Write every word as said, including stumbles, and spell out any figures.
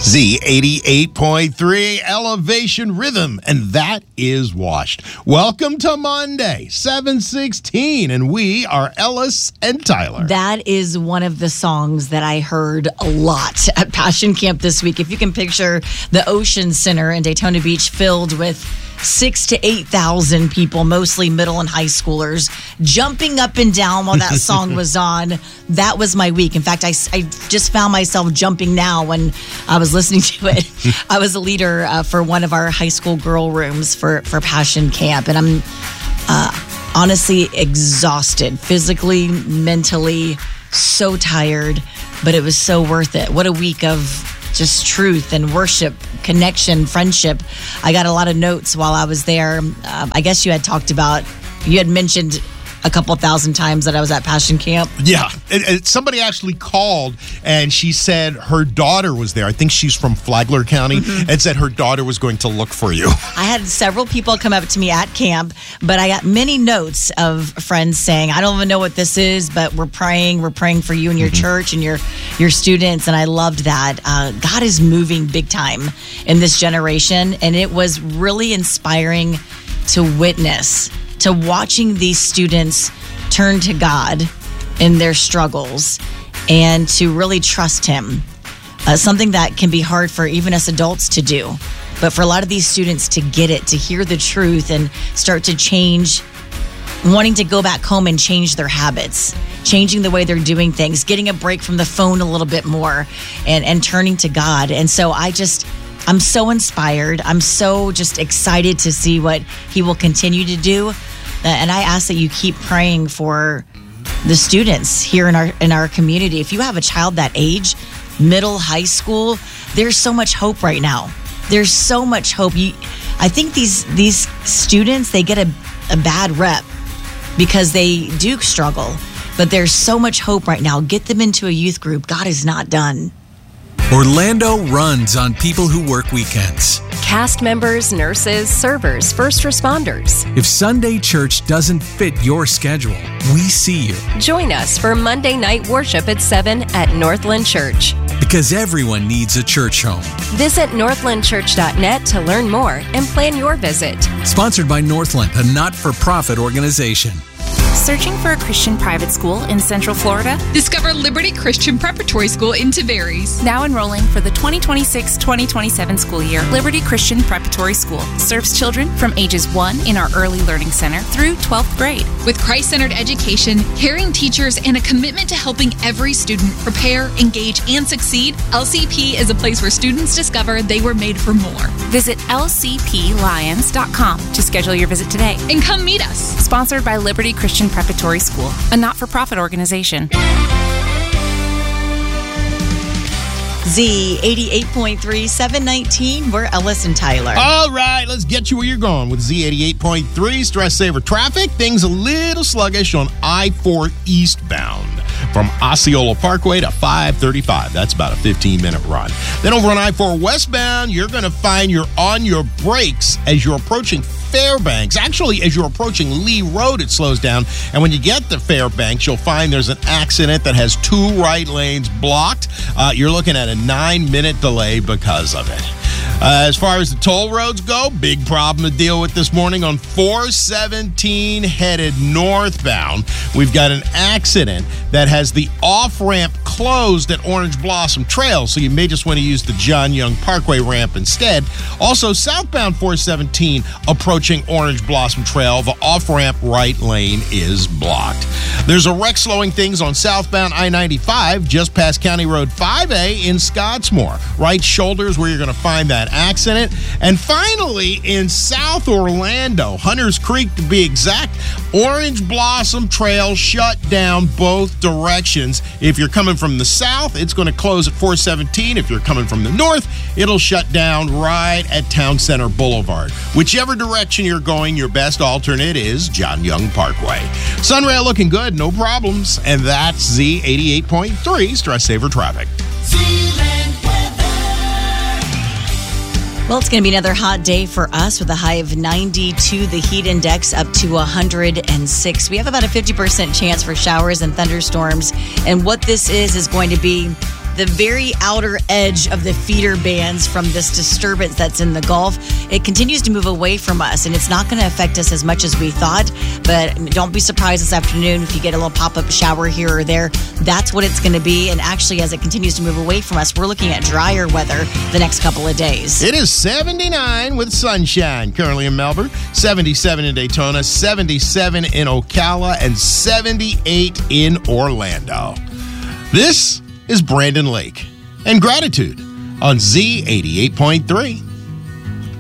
Z eighty-eight point three Elevation Rhythm, and that is Washed. Welcome to Monday, seven sixteen, and we are Ellis and Tyler. That is one of the songs that I heard a lot at Passion Camp this week. If you can picture the Ocean Center in Daytona Beach filled with six to eight thousand people, mostly middle and high schoolers, jumping up and down while that song was on. That was my week. In fact, I, I just found myself jumping now when I was listening to it. I was a leader uh, for one of our high school girl rooms for, for Passion Camp, and I'm uh, honestly exhausted, physically, mentally, so tired, but it was so worth it. What a week of just truth and worship, connection, friendship. I got a lot of notes while I was there. Um, I guess you had talked about, you had mentioned a couple thousand times that I was at Passion Camp. Yeah. It, it, somebody actually called and she said her daughter was there. I think she's from Flagler County, mm-hmm. and said her daughter was going to look for you. I had several people come up to me at camp, but I got many notes of friends saying, I don't even know what this is, but we're praying. We're praying for you and your mm-hmm. church and your, your students. And I loved that. Uh, God is moving big time in this generation. And it was really inspiring to witness, to watching these students turn to God in their struggles and to really trust Him. Uh, something that can be hard for even us adults to do. But for a lot of these students to get it, to hear the truth and start to change, wanting to go back home and change their habits, changing the way they're doing things, getting a break from the phone a little bit more and, and turning to God. And so I just... I'm so inspired. I'm so just excited to see what He will continue to do. And I ask that you keep praying for the students here in our in our community. If you have a child that age, middle, high school, there's so much hope right now. There's so much hope. You, I think these these students, they get a, a bad rep because they do struggle. But there's so much hope right now. Get them into a youth group. God is not done. Orlando runs on people who work weekends. Cast members, nurses, servers, first responders. If Sunday church doesn't fit your schedule, we see you. Join us for Monday night worship at seven at Northland Church. Because everyone needs a church home. Visit northland church dot net to learn more and plan your visit. Sponsored by Northland, a not-for-profit organization. Searching for a Christian private school in Central Florida? Discover Liberty Christian Preparatory School in Tavares. Now enrolling for the twenty twenty-six twenty twenty-seven school year, Liberty Christian Preparatory School serves children from ages one in our Early Learning Center through twelfth grade. With Christ-centered education, caring teachers, and a commitment to helping every student prepare, engage, and succeed, L C P is a place where students discover they were made for more. Visit L C P lions dot com to schedule your visit today. And come meet us. Sponsored by Liberty Christian Preparatory School, a not-for-profit organization. Z eighty-eight point three, seven nineteen, we're Ellis and Tyler. All right, let's get you where you're going with Z eighty-eight point three, Stress Saver Traffic. Things a little sluggish on I four eastbound from Osceola Parkway to five thirty-five. That's about a fifteen-minute run. Then over on I four westbound, you're going to find you're on your brakes as you're approaching Fairbanks. Actually, as you're approaching Lee Road, it slows down. And when you get to Fairbanks, you'll find there's an accident that has two right lanes blocked. Uh, you're looking at a nine-minute delay because of it. Uh, as far as the toll roads go, big problem to deal with this morning on four seventeen headed northbound. We've got an accident that has the off-ramp closed at Orange Blossom Trail, so you may just want to use the John Young Parkway ramp instead. Also, southbound four seventeen approaching Orange Blossom Trail, the off-ramp right lane is blocked. There's a wreck slowing things on southbound I ninety-five just past County Road five A in Scottsmore. Right shoulder is where you're going to find that accident. And finally, in South Orlando, Hunters Creek to be exact, Orange Blossom Trail shut down both directions. If you're coming from the south, it's going to close at four seventeen. If you're coming from the north, it'll shut down right at Town Center Boulevard. Whichever direction you're going, your best alternate is John Young Parkway. Sunrail looking good, no problems. And that's Z eighty-eight point three Stress Saver Traffic. Well, it's going to be another hot day for us with a high of ninety-two, the heat index up to one hundred six. We have about a fifty percent chance for showers and thunderstorms. And what this is, is going to be the very outer edge of the feeder bands from this disturbance that's in the Gulf. It continues to move away from us, and it's not going to affect us as much as we thought. But don't be surprised this afternoon if you get a little pop-up shower here or there. That's what it's going to be. And actually, as it continues to move away from us, we're looking at drier weather the next couple of days. It is seventy-nine with sunshine currently in Melbourne, seventy-seven in Daytona, seventy-seven in Ocala, and seventy-eight in Orlando. This is Brandon Lake and Gratitude on Z eighty-eight point three.